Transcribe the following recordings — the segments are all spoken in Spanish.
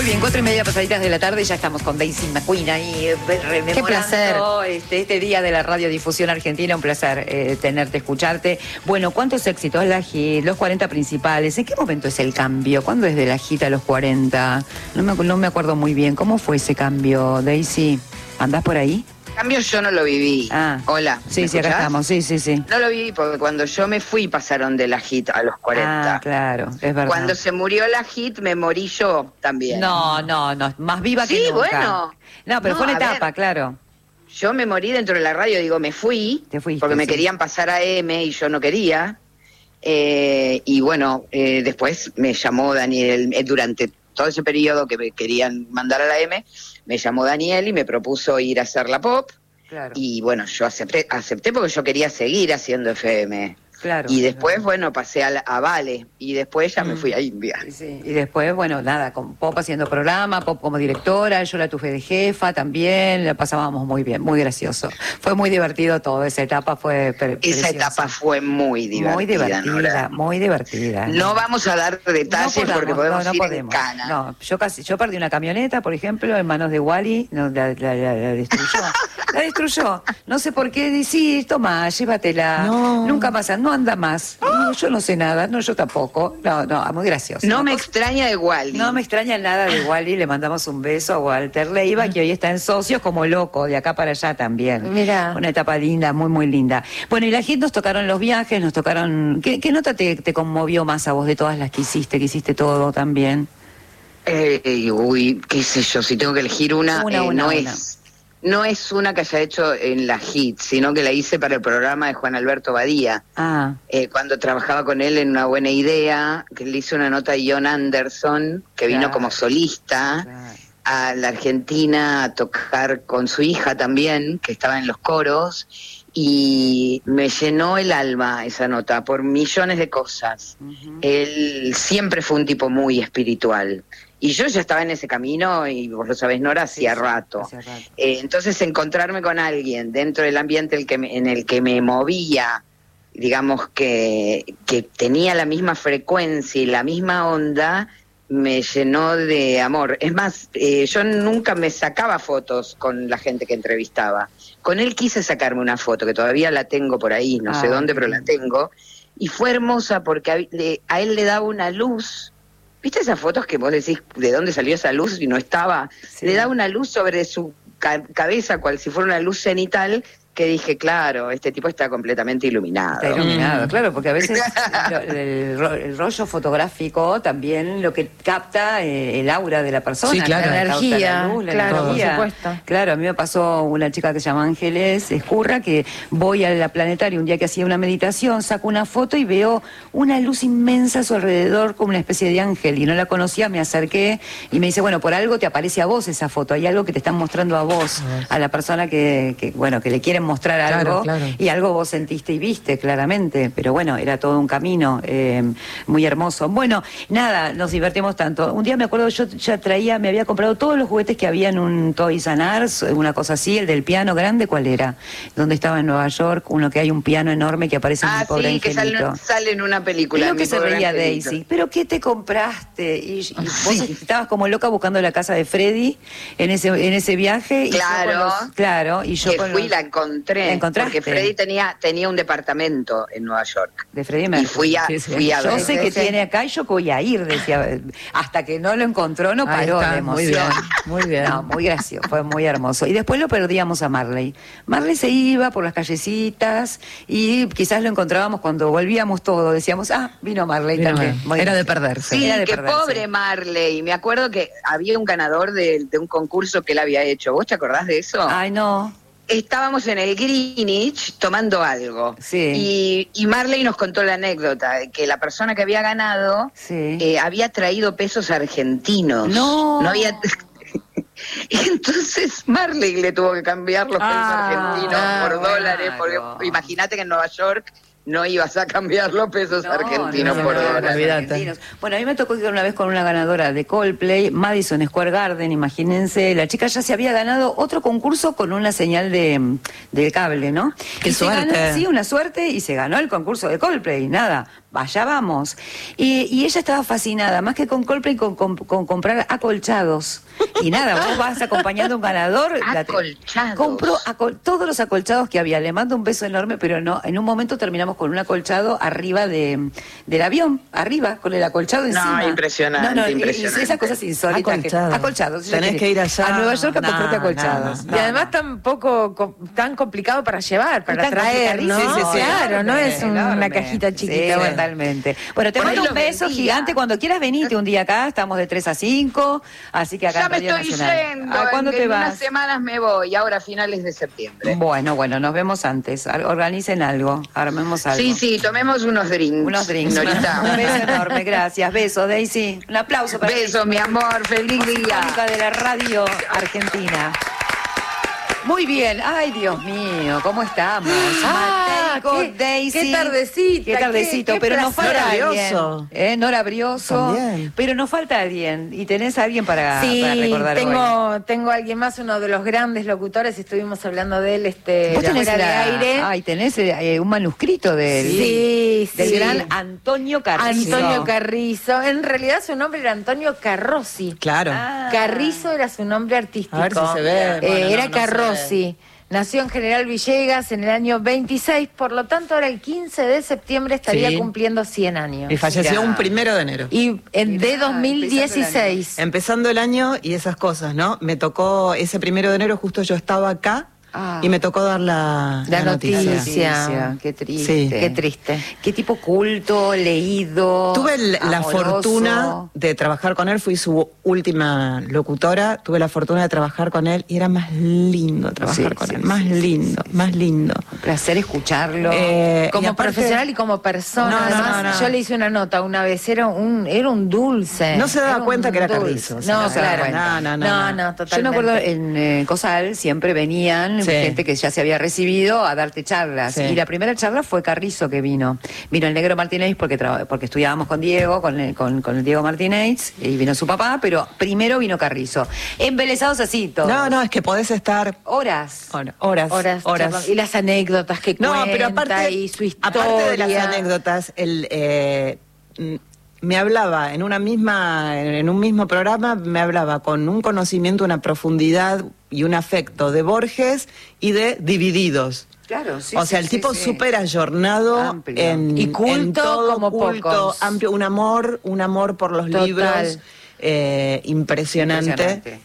bien, 4:30 pasaditas de la tarde, ya estamos con Daisy McQueen ahí rememorando. Qué placer. Este día de la radiodifusión argentina, un placer tenerte, escucharte. Bueno, ¿cuántos éxitos? La hit, los 40 principales. ¿En qué momento es el cambio? ¿Cuándo es de la hit a los 40? No me acuerdo muy bien. ¿Cómo fue ese cambio, Daisy? ¿Andás por ahí? Cambio yo no lo viví. Hola. Sí, sí, acá estamos. Sí. No lo viví porque cuando yo me fui pasaron de la hit a los 40. Ah, claro, es verdad. Cuando se murió la hit me morí yo también. No, más viva que nunca. Sí, bueno. No, pero fue una etapa, claro. Yo me morí dentro de la radio, digo, me fui. Te fuiste, porque me querían pasar a M y yo no quería. Y bueno, después me llamó Daniel, durante todo ese periodo que me querían mandar a la M, me llamó Daniel y me propuso ir a hacer la pop. Claro. Y bueno, yo acepté porque yo quería seguir haciendo FM. Claro. Y después, bueno, pasé a Vale. Y después ya me fui a India. Sí. Y después, bueno, nada, con Pop haciendo programa, Pop como directora, yo la tuve de jefa también, la pasábamos muy bien, muy gracioso. Fue muy divertido todo, esa etapa fue Esa etapa fue muy divertida. Muy divertida. No vamos a dar detalles porque podemos ir en cana. No, yo perdí una camioneta, por ejemplo, en manos de Wally, la destruyó. La destruyó. No sé por qué, sí, toma, llévatela. Nunca pasa, no anda más. No, yo no sé nada, no, yo tampoco. No, muy gracioso. No me extraña de Wally. No me extraña nada de Wally, le mandamos un beso a Walter Leiva, que hoy está en Socios como loco, de acá para allá también. Mira. Una etapa linda, muy linda. Bueno, y la hit nos tocaron los viajes, nos tocaron... ¿Qué nota te conmovió más a vos de todas las que hiciste todo también? Uy, qué sé yo, si tengo que elegir una. No es una que haya hecho en la hit, sino que la hice para el programa de Juan Alberto Badía. Cuando trabajaba con él en Una Buena Idea, que le hizo una nota a John Anderson, que vino como solista a la Argentina a tocar con su hija también, que estaba en los coros, y me llenó el alma esa nota por millones de cosas. Él siempre fue un tipo muy espiritual. Y yo ya estaba en ese camino, y vos lo sabés, Nora, hacía rato. Entonces, encontrarme con alguien dentro del ambiente en el que me movía, digamos que tenía la misma frecuencia y la misma onda, me llenó de amor. Es más, yo nunca me sacaba fotos con la gente que entrevistaba. Con él quise sacarme una foto, que todavía la tengo por ahí, no sé dónde, pero la tengo. Y fue hermosa porque a él le daba una luz. ¿Viste esas fotos que vos decís de dónde salió esa luz y no estaba? Le da una luz sobre su cabeza, cual si fuera una luz cenital, que dije, claro, este tipo está completamente iluminado. Está iluminado, claro, porque a veces el rollo fotográfico también lo que capta el aura de la persona. Sí, claro. La energía, luz, la claro, energía. por supuesto. Claro, a mí me pasó una chica que se llama Ángeles Escurra, que voy a la planetaria un día que hacía una meditación, saco una foto y veo una luz inmensa a su alrededor como una especie de ángel, y no la conocía, me acerqué y me dice, bueno, por algo te aparece a vos esa foto, hay algo que te están mostrando a vos, a la persona que le quieren mostrar algo, y algo vos sentiste y viste claramente, pero bueno, era todo un camino muy hermoso. Bueno, nada, nos divertimos tanto. Un día me acuerdo, yo ya me había comprado todos los juguetes que había en un Toys R Us, una cosa así, el del piano grande, ¿cuál era? Donde estaba en Nueva York, uno que hay un piano enorme que aparece en Mi Pobre Angelito. Que sale en una película. Creo que se reía Daisy, ¿pero qué te compraste? Y vos estabas como loca buscando la casa de Freddy en ese viaje. Claro, y yo fui, la encontré. Porque Freddy tenía un departamento en Nueva York. De Freddy Mercury. Y fui a ver. Yo sé que tiene acá y yo voy a ir, decía. Hasta que no lo encontró, no paró de emoción. Muy bien. No, muy gracioso, fue muy hermoso. Y después lo perdíamos a Marley. Marley se iba por las callecitas y quizás lo encontrábamos cuando volvíamos todos. Decíamos, vino Marley también. Era de perderse. Sí, qué pobre Marley. Me acuerdo que había un ganador de un concurso que él había hecho. ¿Vos te acordás de eso? Ay, no. Estábamos en el Greenwich tomando algo. Y Marley nos contó la anécdota de que la persona que había ganado había traído pesos argentinos. No había. Y entonces Marley le tuvo que cambiar los pesos argentinos por dólares, porque imagínate que en Nueva York no ibas a cambiar los pesos argentinos por dólares. Bueno, a mí me tocó ir una vez con una ganadora de Coldplay, Madison Square Garden, imagínense, la chica ya se había ganado otro concurso con una señal de cable, ¿no? ¡Qué suerte! Sí, una suerte, y se ganó el concurso de Coldplay, nada, vaya vamos. Y ella estaba fascinada, más que con Coldplay, con comprar acolchados. Y nada, vos vas acompañando a un ganador. Acolchados. Compró todos los acolchados que había. Le mando un beso enorme, pero no, en un momento terminamos con un acolchado arriba del avión, arriba, con el acolchado encima. No, impresionante, impresionante. Esas cosas insólitas. Acolchados. Tenés que ir allá. A Nueva York a comprarte acolchados. Y además tan complicado para llevar, para traer, ¿no? Sí, claro, no es una cajita chiquita. Sí, totalmente. Bueno, te mando un beso gigante. Cuando quieras venite un día acá, estamos de 3 a 5, así que acá ya me estoy yendo. ¿Cuándo te vas? En unas semanas me voy, ahora a finales de septiembre. Bueno, nos vemos antes. Organicen algo, armemos algo. Sí, tomemos unos drinks. Unos drinks. Señorita. Un beso enorme, gracias. Beso, Daisy. Un aplauso para Beso, mi amor. Feliz día. De la radio argentina. Muy bien, ay Dios mío, ¿cómo estamos? Mateico, Daisy. Qué tardecita. Qué tardecito, qué pero nos falta Brioso. alguien. Nora Brioso. También. Pero nos falta alguien. Y tenés a alguien para recordar hoy. Tengo a alguien más, uno de los grandes locutores, estuvimos hablando de él, ¿Vos tenés fuera de aire. Ay, tenés un manuscrito de él. Sí, del gran Antonio Carrizo. Antonio Carrizo. En realidad su nombre era Antonio Carrozzi. Claro. Carrizo era su nombre artístico. A ver si se ve. Bueno, era no Carrozzi. Nació en General Villegas en el año 26, por lo tanto ahora el 15 de septiembre estaría cumpliendo 100 años. Y falleció un 1 de enero. Y de 2016. Empezando el año y esas cosas, ¿no? Me tocó ese 1 de enero, justo yo estaba acá. Y me tocó dar la noticia. Qué triste. Sí. Qué triste. Qué tipo culto, leído. Tuve la amoroso. fortuna de trabajar con él, fui su última locutora, tuve la fortuna de trabajar con él y era más lindo trabajar con él, más lindo. Un placer escucharlo. Como aparte, profesional y como persona. Además, yo le hice una nota una vez, era un dulce. No se daba cuenta que era Carrizo. No, claro. No, totalmente. Yo me acuerdo en COSAL siempre venían gente que ya se había recibido a darte charlas. Sí. Y la primera charla fue Carrizo que vino. Vino el Negro Martínez porque estudiábamos con Diego, con el Diego Martínez, y vino su papá, pero primero vino Carrizo. Embelesados así todos. No, es que podés estar horas. Y las anécdotas que cuenta, pero aparte, y su historia. aparte de las anécdotas, me hablaba en un mismo programa, me hablaba con un conocimiento, una profundidad y un afecto de Borges y de Divididos. Claro, sí. O sea, el tipo súper ayornado y culto en todo, como pocos. amplio, un amor por los libros impresionante.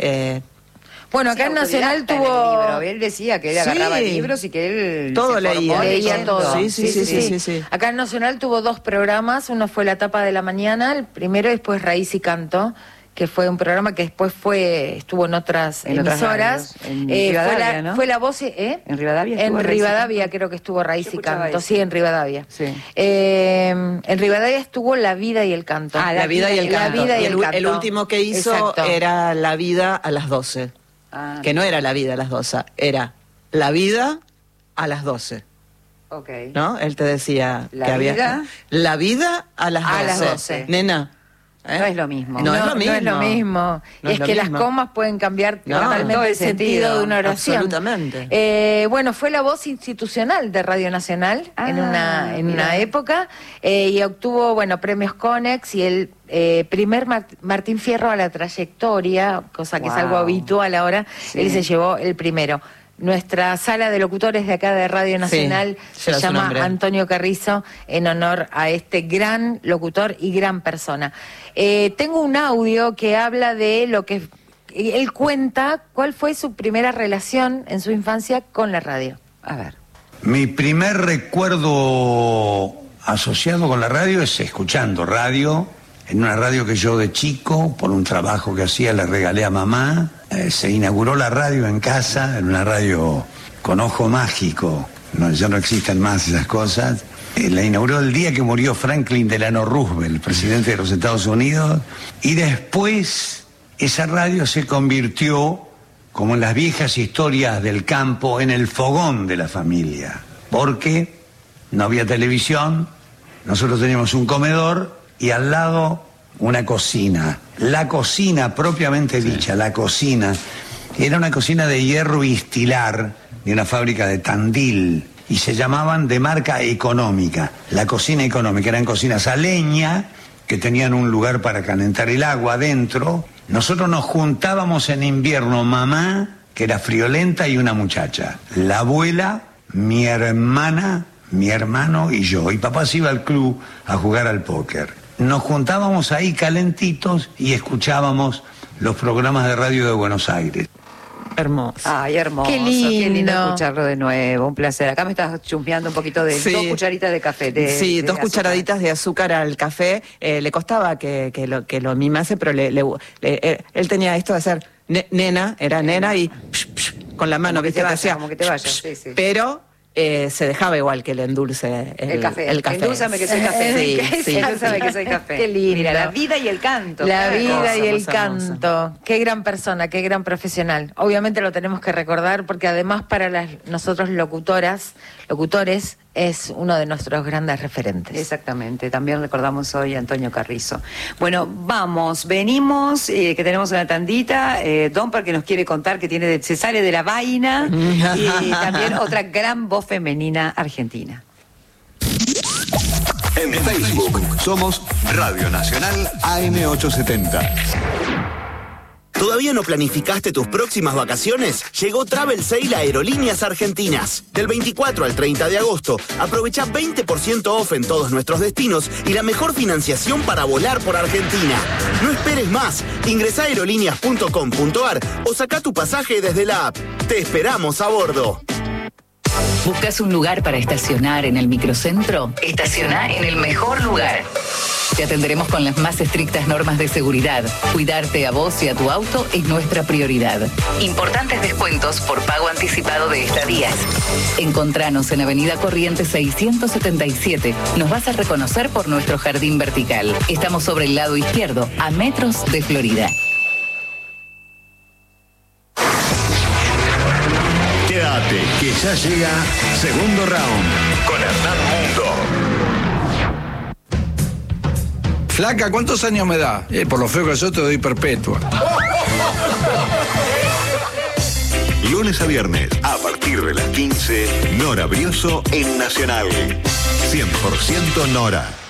Bueno, acá en Nacional tuvo... Él decía que él agarraba libros y que él todo leía todo. Sí. Acá en Nacional tuvo 2 programas, uno fue La Tapa de la Mañana, el primero, y después Raíz y Canto, que fue un programa que después estuvo en otras emisoras. En Rivadavia, ¿no? Fue La Voz... ¿En Rivadavia? En Rivadavia creo que estuvo Raíz y Canto. Sí, en Rivadavia. Sí. En Rivadavia estuvo La Vida y el Canto. La Vida y el Canto. La Vida y el Canto. El último que hizo Exacto. era La Vida a las 12. Que no era La Vida a las 12, era La Vida a las 12. Ok. ¿No? Él te decía La vida a las 12. Nena. No es lo mismo. No es lo mismo. No es lo mismo. No es es lo que mismo. las comas pueden cambiar totalmente todo el el sentido de una oración. Absolutamente. Bueno, fue la voz institucional de Radio Nacional en una época y obtuvo, premios Conex y el primer Martín Fierro a la trayectoria, cosa que es algo habitual ahora. Él se llevó el primero. Nuestra sala de locutores de acá de Radio Nacional se llama Antonio Carrizo en honor a este gran locutor y gran persona. Tengo un audio que habla de lo que él cuenta, cuál fue su primera relación en su infancia con la radio. A ver. Mi primer recuerdo asociado con la radio es escuchando radio. En una radio que yo de chico, por un trabajo que hacía, le regalé a mamá. Se inauguró la radio en casa, en una radio con ojo mágico. Ya no existen más esas cosas. La inauguró el día que murió Franklin Delano Roosevelt, presidente de los Estados Unidos. Y después esa radio se convirtió, como en las viejas historias del campo, en el fogón de la familia. Porque no había televisión, nosotros teníamos un comedor y al lado una cocina. La cocina propiamente dicha, la cocina, era una cocina de hierro y estilar de una fábrica de Tandil y se llamaban de marca económica. La cocina económica, eran cocinas a leña que tenían un lugar para calentar el agua adentro. Nosotros nos juntábamos en invierno, mamá, que era friolenta, y una muchacha, la abuela, mi hermana, mi hermano y yo. Y papá se iba al club a jugar al póker. Nos juntábamos ahí calentitos y escuchábamos los programas de radio de Buenos Aires. Hermoso. Ay, hermoso. Qué lindo escucharlo de nuevo. Un placer. Acá me estás chumpeando un poquito de 2 cucharitas de café. Sí, 2 cucharaditas de azúcar al café. Le costaba que lo mimase, pero él tenía esto de hacer nena, era nena y con la mano, como que te vayas, sí. Pero se dejaba igual que el endulce el café. Endulzame que soy café. Sí. Endulzame que soy café. Qué lindo. Mira, la vida y el canto. La vida y el hermosa. canto. Qué gran persona, qué gran profesional. Obviamente lo tenemos que recordar porque además para nosotros locutores, es uno de nuestros grandes referentes. Exactamente, también recordamos hoy a Antonio Carrizo. Bueno, venimos, que tenemos una tandita, Domper que nos quiere contar que se sale de la vaina, y también otra gran voz femenina argentina. En Facebook somos Radio Nacional AM870. ¿Todavía no planificaste tus próximas vacaciones? Llegó Travel Sale a Aerolíneas Argentinas. Del 24 al 30 de agosto, aprovecha 20% off en todos nuestros destinos y la mejor financiación para volar por Argentina. No esperes más. Ingresá a aerolíneas.com.ar o saca tu pasaje desde la app. Te esperamos a bordo. ¿Buscas un lugar para estacionar en el microcentro? Estaciona en el mejor lugar. Te atenderemos con las más estrictas normas de seguridad. Cuidarte a vos y a tu auto es nuestra prioridad. Importantes descuentos por pago anticipado de estadías. Encontranos en Avenida Corrientes 677. Nos vas a reconocer por nuestro jardín vertical. Estamos sobre el lado izquierdo, a metros de Florida. Quédate, que ya llega Segundo Round con Hernán Mundo. Flaca, ¿cuántos años me da? Por lo feo que yo te doy perpetua. Lunes a viernes, a partir de las 15, Nora Brioso en Nacional. 100% Nora.